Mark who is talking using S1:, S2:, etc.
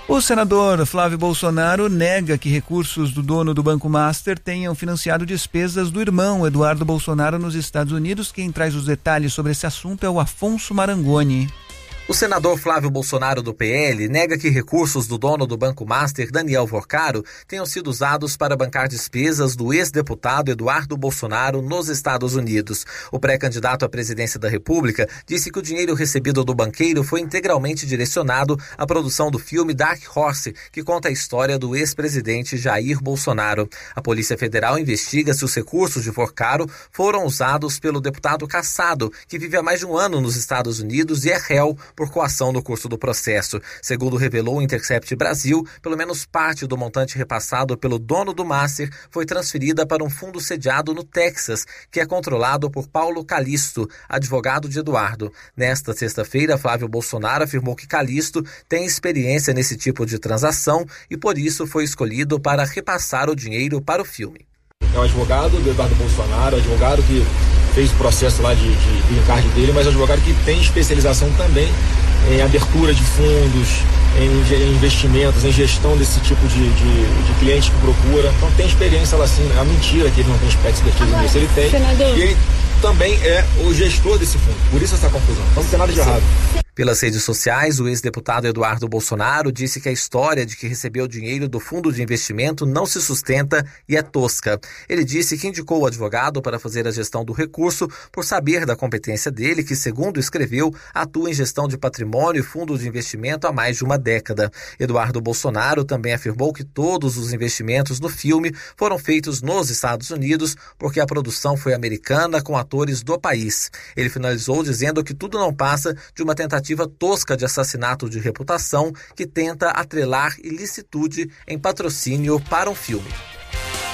S1: O senador Flávio Bolsonaro nega que recursos do dono do Banco Master tenham financiado despesas do irmão Eduardo Bolsonaro nos Estados Unidos. Quem traz os detalhes sobre esse assunto é o Afonso Marangoni.
S2: O senador Flávio Bolsonaro do PL nega que recursos do dono do Banco Master, Daniel Vorcaro, tenham sido usados para bancar despesas do ex-deputado Eduardo Bolsonaro nos Estados Unidos. O pré-candidato à presidência da República disse que o dinheiro recebido do banqueiro foi integralmente direcionado à produção do filme Dark Horse, que conta a história do ex-presidente Jair Bolsonaro. A Polícia Federal investiga se os recursos de Vorcaro foram usados pelo deputado cassado, que vive há mais de um ano nos Estados Unidos e é réu por coação no curso do processo. Segundo revelou o Intercept Brasil, pelo menos parte do montante repassado pelo dono do Master foi transferida para um fundo sediado no Texas, que é controlado por Paulo Calixto, advogado de Eduardo. Nesta sexta-feira, Flávio Bolsonaro afirmou que Calixto tem experiência nesse tipo de transação e por isso foi escolhido para repassar o dinheiro para o filme.
S3: É o advogado do Eduardo Bolsonaro, advogado que fez o processo lá de green card dele, mas advogado que tem especialização também em abertura de fundos, em investimentos, em gestão desse tipo de cliente que procura. Então tem experiência lá sim, é uma mentira que ele não tem expertise nisso, ele tem. Senador. E ele também é o gestor desse fundo, por isso essa confusão. Então não tem nada de errado.
S2: Pelas redes sociais, o ex-deputado Eduardo Bolsonaro disse que a história de que recebeu dinheiro do fundo de investimento não se sustenta e é tosca. Ele disse que indicou o advogado para fazer a gestão do recurso por saber da competência dele, que, segundo escreveu, atua em gestão de patrimônio e fundo de investimento há mais de uma década. Eduardo Bolsonaro também afirmou que todos os investimentos no filme foram feitos nos Estados Unidos porque a produção foi americana com atores do país. Ele finalizou dizendo que tudo não passa de uma tentativa tosca de assassinato de reputação que tenta atrelar ilicitude em patrocínio para um filme.